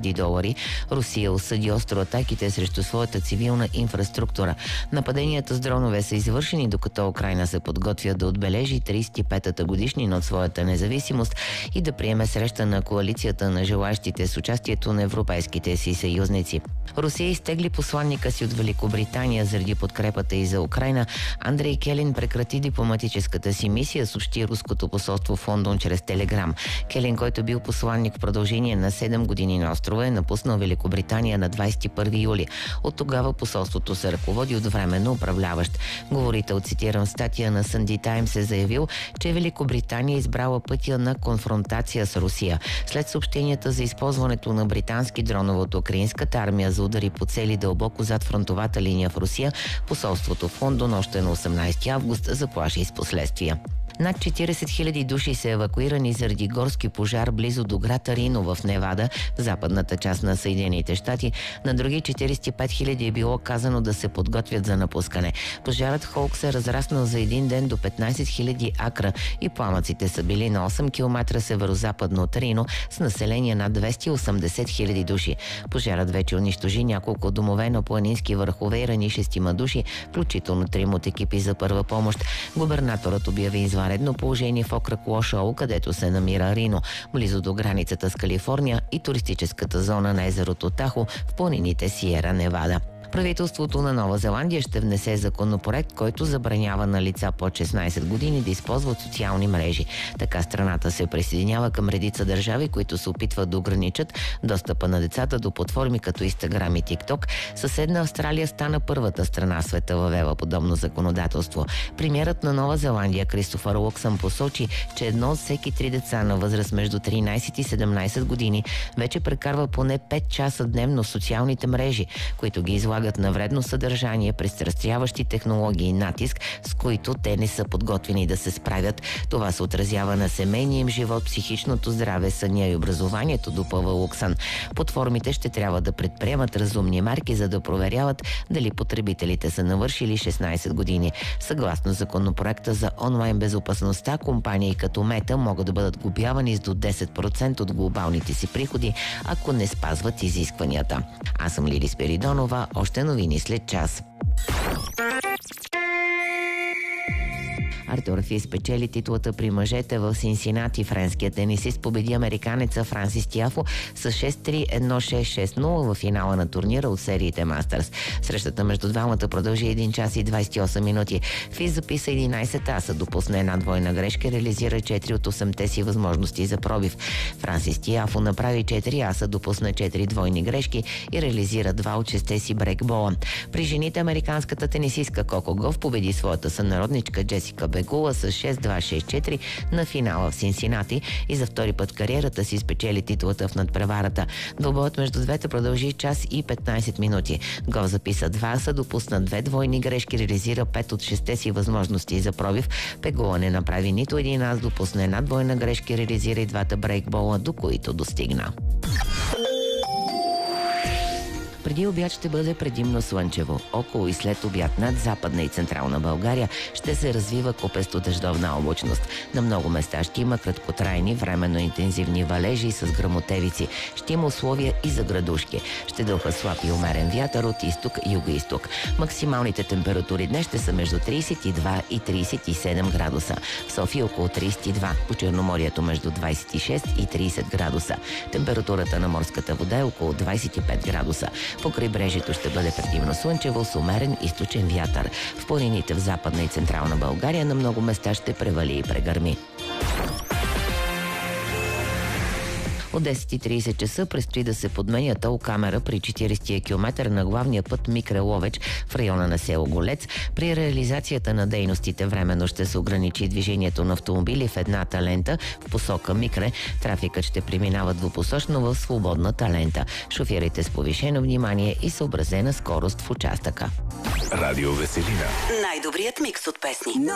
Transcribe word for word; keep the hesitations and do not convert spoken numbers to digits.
хиляди долари. Русия осъди остро атаките срещу своята цивилна инфраструктура. Нападенията с дронове са извършени, докато Украйна се подготвя да отбележи тридесет и петата годишнина от своята независимост и да приеме среща на коалицията на желащите с участието на европейските си съюзници. Русия изтегли посланника си от Великобритания заради подкрепата и за Украйна. Андрей Келин прекрати дипломатическата си мисия, съобщи руското посолство в Лондон чрез телеграм. Келин, който бил посланник в продължение на седем години на острова, е напуснал Великобритания на двадесет и първи юли. От тогава посолството се ръководи от временно управляващ. Говорител, цитирам статия на Sunday Times, е заявил, че Великобритания е избрала пътя на конфронтация с Русия. След съобщенията за използването на британски дронове от украинската армия за удари по цели дълбоко зад фронтовата линия в Русия, посолството в Лондон още на осемнадесети август заплаши с последствия. Над четиридесет хиляди души са евакуирани заради горски пожар близо до град Рино в Невада, в западната част на Съединените щати. На други четиридесет и пет хиляди е било казано да се подготвят за напускане. Пожарът Холк се разраснал за един ден до петнадесет хиляди акра и пламъците са били на осем километра северозападно от Рино с население над двеста и осемдесет хиляди души. Пожарът вече унищожи няколко домове на планински върхове и рани шестима души, включително трима от екипи за първа помощ. Губернаторът обяви извънредно положение в окръг Лошоу, където се намира Рино, близо до границата с Калифорния и туристическата зона на езерото Тахо в планините Сиера Невада. Правителството на Нова Зеландия ще внесе законопроект, който забранява на лица под шестнадесет години да използват социални мрежи. Така страната се присъединява към редица държави, които се опитват да ограничат достъпа на децата до платформи като Instagram и TikTok. Съседна Австралия стана първата страна в света въвела подобно законодателство. Премиерът на Нова Зеландия Кристофър Луксън посочи, че едно от всеки три деца на възраст между тринадесет и седемнадесет години вече прекарва поне пет часа дневно в социалните мрежи, които ги излагат на вредно съдържание, пристрастяващи технологии и натиск, с които те не са подготвени да се справят. Това се отразява на семейния им живот, психичното здраве, съня и образованието, допълва Луксън. Платформите ще трябва да предприемат разумни мерки, за да проверяват дали потребителите са навършили шестнадесет години. Съгласно законопроекта за онлайн безопасността, компании като Мета могат да бъдат глобявани с до десет процента от глобалните си приходи, ако не спазват изискванията. Аз съм Лили Спиридонова. Още новини след час. Артур Фис спечели титлата при мъжете в Синсинати. Френският тенисист победи американеца Франсис Тиафо с шест три едно шест шест нула в финала на турнира от сериите Мастърс. Срещата между двамата продължи един час и двадесет и осем минути. Фис записа единадесет аса, допусна една двойна грешка и реализира четири от осемте си възможности за пробив. Франсис Тиафо направи четири аса, допусна четири двойни грешки и реализира два от шестте си брейкбола. При жените американската тенисистка Коко Гов победи своята сънародничка Джесика Бегула с шест два шест четири на финала в Синсинати и за втори път в кариерата си спечели титлата в надпреварата. Двобоят между двете продължи час и петнадесет минути. Гол записа два аса, допусна две двойни грешки, реализира пет от шестте си възможности за пробив. Бегула не направи нито един ас, допусна една двойна грешка и реализира и двата брейкбола, до които достигна. Преди обяд ще бъде предимно слънчево. Около и след обяд над Западна и Централна България ще се развива купесто дъждовна облачност. На много места ще има краткотрайни, временно интензивни валежи с гръмотевици. Ще има условия и за градушки. Ще дъха слаб и умерен вятър от изток и юго-изток. Максималните температури днес ще са между тридесет и два и тридесет и седем градуса. В София около тридесет и два, по Черноморието между двадесет и шест и тридесет градуса. Температурата на морската вода е около двадесет и пет градуса. По крайбрежието ще бъде предимно слънчево с умерен източен вятър. В планините в Западна и Централна България на много места ще превали и прегърми. От десет и тридесет часа предстои да се подменя тол камера при четиридесетия километър на главния път Микре Ловеч в района на село Голец. При реализацията на дейностите временно ще се ограничи движението на автомобили в едната лента в посока Микре. Трафикът ще преминава двупосочно в свободната лента. Шофирайте с повишено внимание и съобразена скорост в участъка. Радио Веселина. Най-добрият микс от песни.